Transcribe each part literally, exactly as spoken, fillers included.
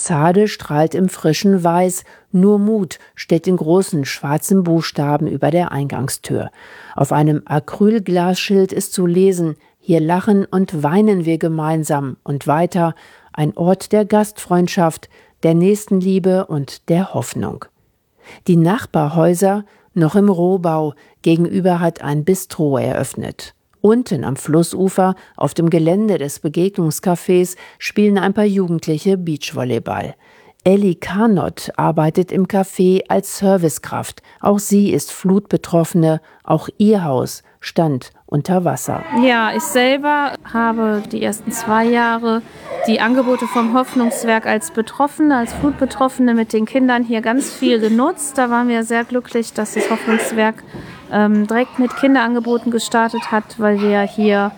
Fassade strahlt im frischen Weiß. Nur Mut steht in großen schwarzen Buchstaben über der Eingangstür. Auf einem Acrylglasschild ist zu lesen: Hier lachen und weinen wir gemeinsam. Und weiter: ein Ort der Gastfreundschaft, der Nächstenliebe und der Hoffnung. Die Nachbarhäuser noch im Rohbau. Gegenüber hat ein Bistro eröffnet. Unten am Flussufer, auf dem Gelände des Begegnungscafés, spielen ein paar Jugendliche Beachvolleyball. Elli Karnott arbeitet im Café als Servicekraft. Auch sie ist Flutbetroffene. Auch ihr Haus stand unter Wasser. Ja, ich selber habe die ersten zwei Jahre die Angebote vom Hoffnungswerk als Betroffene, als Flutbetroffene mit den Kindern hier ganz viel genutzt. Da waren wir sehr glücklich, dass das Hoffnungswerk ähm, direkt mit Kinderangeboten gestartet hat, weil wir hier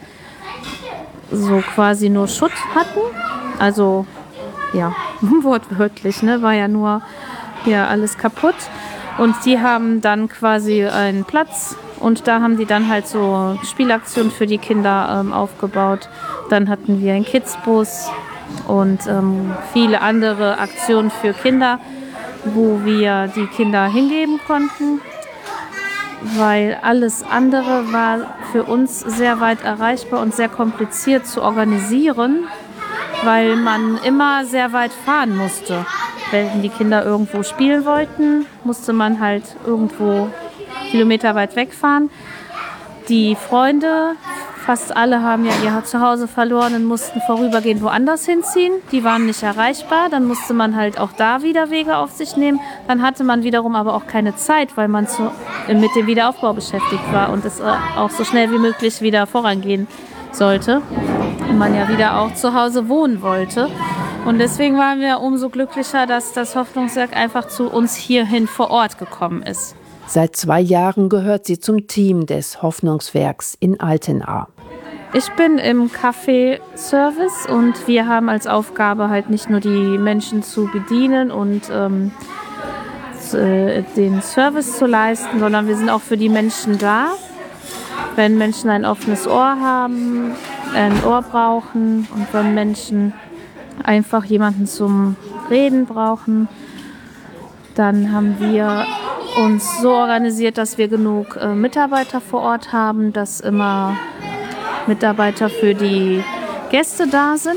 so quasi nur Schutt hatten. Also ja, wortwörtlich, ne, war ja nur hier alles kaputt. Und die haben dann quasi einen Platz und da haben die dann halt so Spielaktionen für die Kinder ähm, aufgebaut. Dann hatten wir einen Kidsbus und ähm, viele andere Aktionen für Kinder, wo wir die Kinder hingeben konnten, weil alles andere war für uns sehr weit erreichbar und sehr kompliziert zu organisieren, weil man immer sehr weit fahren musste. Wenn die Kinder irgendwo spielen wollten, musste man halt irgendwo Kilometer weit wegfahren. Die Freunde, fast alle haben ja ihr Zuhause verloren und mussten vorübergehend woanders hinziehen. Die waren nicht erreichbar, dann musste man halt auch da wieder Wege auf sich nehmen. Dann hatte man wiederum aber auch keine Zeit, weil man zu, mit dem Wiederaufbau beschäftigt war und es auch so schnell wie möglich wieder vorangehen sollte. Und man ja wieder auch zu Hause wohnen wollte. Und deswegen waren wir umso glücklicher, dass das Hoffnungswerk einfach zu uns hierhin vor Ort gekommen ist. Seit zwei Jahren gehört sie zum Team des Hoffnungswerks in Altenahr. Ich bin im Café-Service und wir haben als Aufgabe halt nicht nur die Menschen zu bedienen und ähm, den Service zu leisten, sondern wir sind auch für die Menschen da. Wenn Menschen ein offenes Ohr haben, ein Ohr brauchen und wenn Menschen einfach jemanden zum Reden brauchen, dann haben wir uns so organisiert, dass wir genug äh, Mitarbeiter vor Ort haben, dass immer Mitarbeiter für die Gäste da sind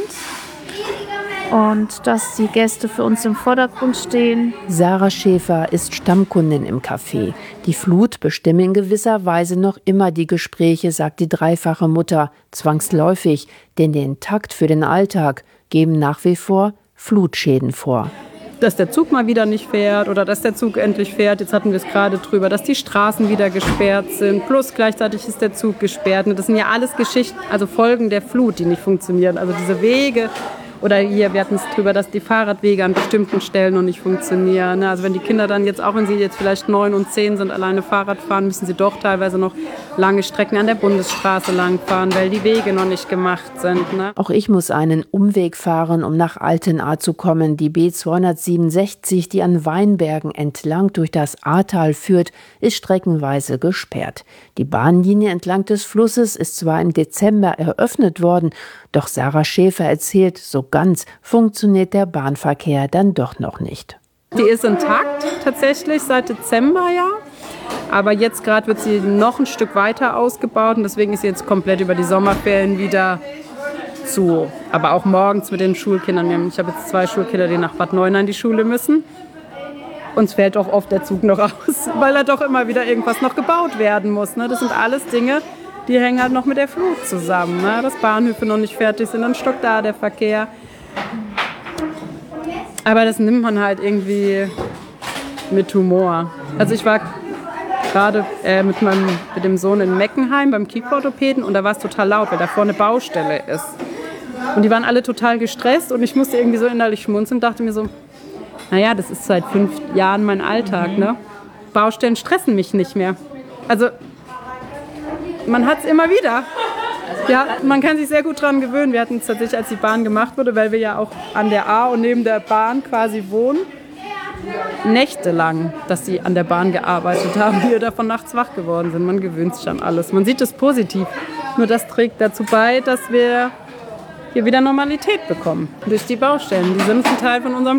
und dass die Gäste für uns im Vordergrund stehen. Sarah Schäfer ist Stammkundin im Café. Die Flut bestimme in gewisser Weise noch immer die Gespräche, sagt die dreifache Mutter, zwangsläufig, denn den Takt für den Alltag geben nach wie vor Flutschäden vor. Dass der Zug mal wieder nicht fährt oder dass der Zug endlich fährt. Jetzt hatten wir es gerade drüber, dass die Straßen wieder gesperrt sind. Plus gleichzeitig ist der Zug gesperrt. Das sind ja alles Geschichten, also Folgen der Flut, die nicht funktionieren. Also diese Wege. Oder hier, wir hatten es drüber, dass die Fahrradwege an bestimmten Stellen noch nicht funktionieren. Also wenn die Kinder dann jetzt, auch wenn sie jetzt vielleicht neun und zehn sind, alleine Fahrrad fahren, müssen sie doch teilweise noch lange Strecken an der Bundesstraße langfahren, weil die Wege noch nicht gemacht sind. Ne? Auch ich muss einen Umweg fahren, um nach Altenahr zu kommen. Die B zweihundertsiebenundsechzig, die an Weinbergen entlang durch das Ahrtal führt, ist streckenweise gesperrt. Die Bahnlinie entlang des Flusses ist zwar im Dezember eröffnet worden, doch Sarah Schäfer erzählt, so ganz funktioniert der Bahnverkehr dann doch noch nicht. Die ist intakt tatsächlich seit Dezember, ja. Aber jetzt gerade wird sie noch ein Stück weiter ausgebaut und deswegen ist sie jetzt komplett über die Sommerferien wieder zu. Aber auch morgens mit den Schulkindern. Ich habe jetzt zwei Schulkinder, die nach Bad Neuenahr in die Schule müssen. Uns fällt auch oft der Zug noch aus, weil da doch immer wieder irgendwas noch gebaut werden muss. Das sind alles Dinge, die hängen halt noch mit der Flut zusammen. Ne? Dass Bahnhöfe noch nicht fertig sind, dann stockt da der Verkehr. Aber das nimmt man halt irgendwie mit Humor. Also ich war gerade äh, mit, meinem, mit dem Sohn in Meckenheim beim Kieferorthopäden und da war es total laut, weil da vorne Baustelle ist. Und die waren alle total gestresst und ich musste irgendwie so innerlich schmunzeln und dachte mir so, naja, das ist seit fünf Jahren mein Alltag. Ne? Baustellen stressen mich nicht mehr. Also man hat es immer wieder. Ja, man kann sich sehr gut daran gewöhnen. Wir hatten es tatsächlich, als die Bahn gemacht wurde, weil wir ja auch an der A und neben der Bahn quasi wohnen, nächtelang, dass sie an der Bahn gearbeitet haben, wir davon nachts wach geworden sind. Man gewöhnt sich an alles. Man sieht es positiv. Nur das trägt dazu bei, dass wir hier wieder Normalität bekommen durch die Baustellen. Die sind ein Teil von unserem